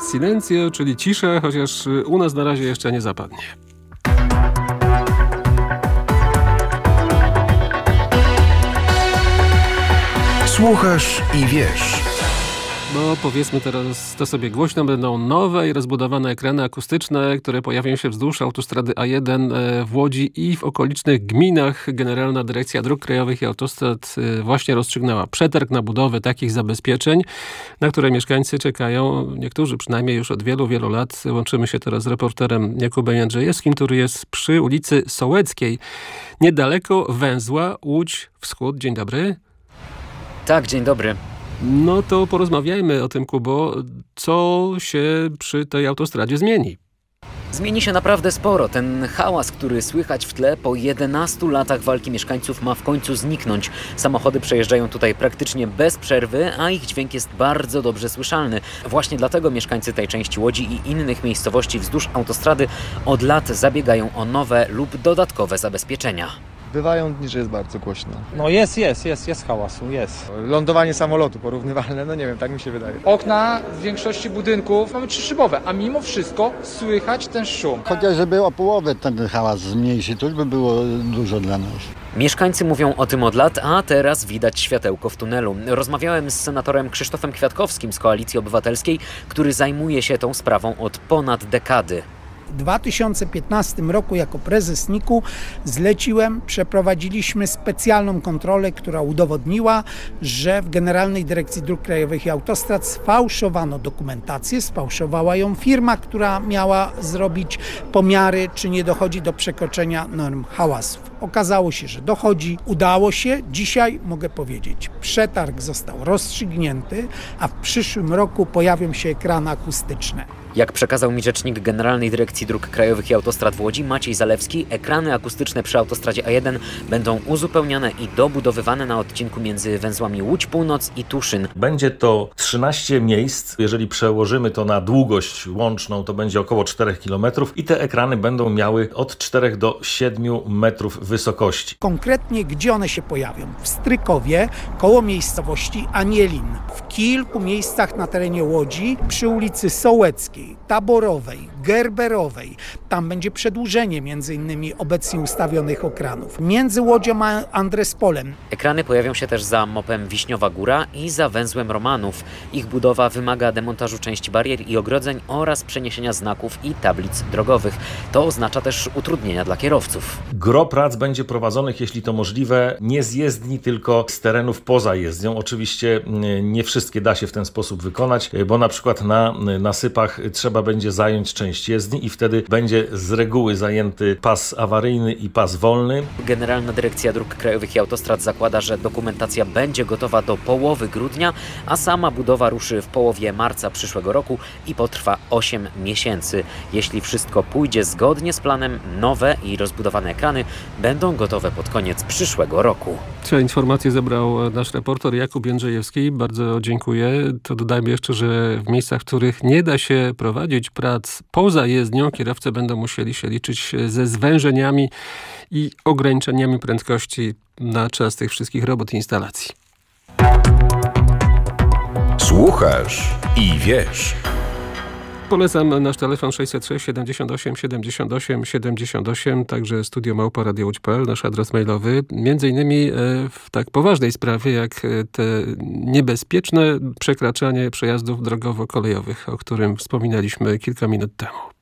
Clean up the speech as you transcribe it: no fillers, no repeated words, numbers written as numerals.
silencio, czyli cisza, chociaż u nas na razie jeszcze nie zapadnie. Słuchasz i wiesz. No powiedzmy teraz to sobie głośno, będą nowe i rozbudowane ekrany akustyczne, które pojawią się wzdłuż autostrady A1 w Łodzi i w okolicznych gminach. Generalna Dyrekcja Dróg Krajowych i Autostrad właśnie rozstrzygnęła przetarg na budowę takich zabezpieczeń, na które mieszkańcy czekają, niektórzy przynajmniej już od wielu, wielu lat. Łączymy się teraz z reporterem Jakubem Jędrzejewskim, który jest przy ulicy Sołeckiej, niedaleko węzła Łódź Wschód. Dzień dobry. Tak, dzień dobry. No to porozmawiajmy o tym, Kubo, co się przy tej autostradzie zmieni. Zmieni się naprawdę sporo. Ten hałas, który słychać w tle po 11 latach walki mieszkańców, ma w końcu zniknąć. Samochody przejeżdżają tutaj praktycznie bez przerwy, a ich dźwięk jest bardzo dobrze słyszalny. Właśnie dlatego mieszkańcy tej części Łodzi i innych miejscowości wzdłuż autostrady od lat zabiegają o nowe lub dodatkowe zabezpieczenia. Bywają dni, że jest bardzo głośno. No jest hałasu, jest. Lądowanie samolotu porównywalne, no nie wiem, tak mi się wydaje. Okna w większości budynków mamy trzyszybowe, a mimo wszystko słychać ten szum. Chociaż żeby o połowę ten hałas zmniejszyć, to już by było dużo dla nas. Mieszkańcy mówią o tym od lat, a teraz widać światełko w tunelu. Rozmawiałem z senatorem Krzysztofem Kwiatkowskim z Koalicji Obywatelskiej, który zajmuje się tą sprawą od ponad dekady. W 2015 roku jako prezes NIK-u przeprowadziliśmy specjalną kontrolę, która udowodniła, że w Generalnej Dyrekcji Dróg Krajowych i Autostrad sfałszowano dokumentację, sfałszowała ją firma, która miała zrobić pomiary, czy nie dochodzi do przekroczenia norm hałasów. Okazało się, że dochodzi, udało się. Dzisiaj mogę powiedzieć, przetarg został rozstrzygnięty, a w przyszłym roku pojawią się ekrany akustyczne. Jak przekazał mi rzecznik Generalnej Dyrekcji Dróg Krajowych i Autostrad w Łodzi, Maciej Zalewski, ekrany akustyczne przy autostradzie A1 będą uzupełniane i dobudowywane na odcinku między węzłami Łódź Północ i Tuszyn. Będzie to 13 miejsc. Jeżeli przełożymy to na długość łączną, to będzie około 4 km i te ekrany będą miały od 4 do 7 metrów wysokości. Konkretnie gdzie one się pojawią? W Strykowie, koło miejscowości Anielin, w kilku miejscach na terenie Łodzi, przy ulicy Sołeckiej, Taborowej, Gerberowej. Tam będzie przedłużenie między innymi obecnie ustawionych ekranów. Między Łodzią a Andrespolem. Ekrany pojawią się też za mopem Wiśniowa Góra i za węzłem Romanów. Ich budowa wymaga demontażu części barier i ogrodzeń oraz przeniesienia znaków i tablic drogowych. To oznacza też utrudnienia dla kierowców. Gro prac będzie prowadzonych, jeśli to możliwe, nie z jezdni, tylko z terenów poza jezdnią. Oczywiście nie wszystkie da się w ten sposób wykonać, bo na przykład na nasypach trzeba będzie zająć część jezdni i wtedy będzie z reguły zajęty pas awaryjny i pas wolny. Generalna Dyrekcja Dróg Krajowych i Autostrad zakłada, że dokumentacja będzie gotowa do połowy grudnia, a sama budowa ruszy w połowie marca przyszłego roku i potrwa 8 miesięcy. Jeśli wszystko pójdzie zgodnie z planem, nowe i rozbudowane ekrany będą gotowe pod koniec przyszłego roku. Te informacje zebrał nasz reporter Jakub Jędrzejewski. Bardzo dziękuję. To dodajmy jeszcze, że w miejscach, w których nie da się prowadzić prac poza jezdnią, kierowcy będą musieli się liczyć ze zwężeniami i ograniczeniami prędkości na czas tych wszystkich robót i instalacji. Słuchasz i wiesz. Polecam nasz telefon 606 78 78 78, także studio@radiołódź.pl, nasz adres mailowy. Między innymi w tak poważnej sprawie, jak te niebezpieczne przekraczanie przejazdów drogowo-kolejowych, o którym wspominaliśmy kilka minut temu.